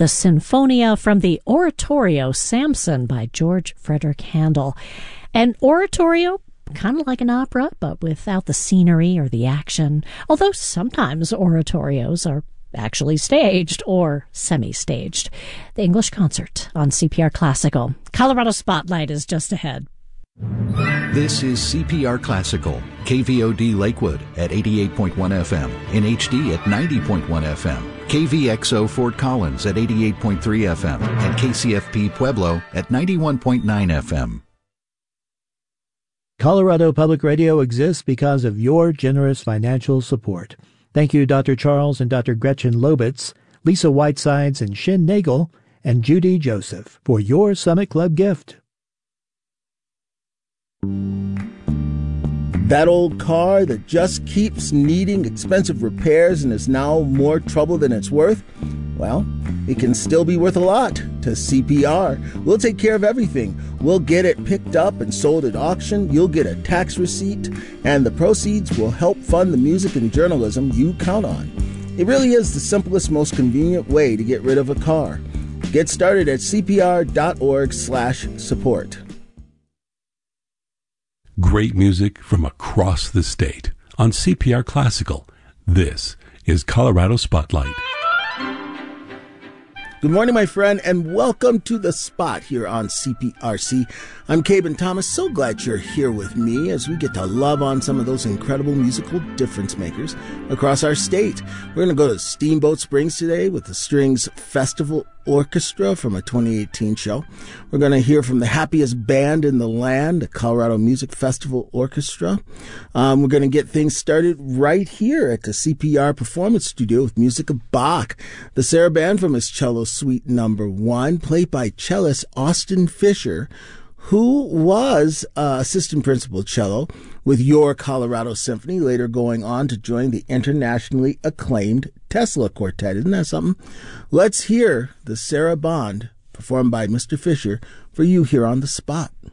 the Sinfonia from the Oratorio Samson by George Frederick Handel. An oratorio, kind of like an opera, but without the scenery or the action, although sometimes oratorios are actually staged or semi-staged. The English Concert on CPR Classical. Colorado Spotlight is just ahead. This is CPR Classical, KVOD Lakewood at 88.1 FM, in HD at 90.1 FM, KVXO Fort Collins at 88.3 FM, and KCFP Pueblo at 91.9 FM. Colorado Public Radio exists because of your generous financial support. Thank you, Dr. Charles and Dr. Gretchen Lobitz, Lisa Whitesides and Shin Nagel, and Judy Joseph for your Summit Club gift. That old car that just keeps needing expensive repairs and is now more trouble than it's worth? Well, it can still be worth a lot to CPR. We'll take care of everything. We'll get it picked up and sold at auction. You'll get a tax receipt, and the proceeds will help fund the music and journalism you count on. It really is the simplest, most convenient way to get rid of a car. Get started at cpr.org/support. Great music from across the state on CPR Classical. This is Colorado Spotlight. Good morning, my friend, and welcome to The Spot here on CPRC. I'm Caben Thomas. So glad you're here with me as we get to love on some of those incredible musical difference makers across our state. We're going to go to Steamboat Springs today with the Strings Festival Orchestra from a 2018 show. We're going to hear from the happiest band in the land, the Colorado Music Festival Orchestra. We're going to get things started right here at the CPR Performance Studio with music of Bach. The Sarah Band from his cello Suite Number 1, played by cellist Austin Fisher, who was assistant principal cello with Your Colorado Symphony, later going on to join the internationally acclaimed Tesla Quartet. Isn't that something? Let's hear the Sarah Band performed by Mr. Fisher for you here on The Spot.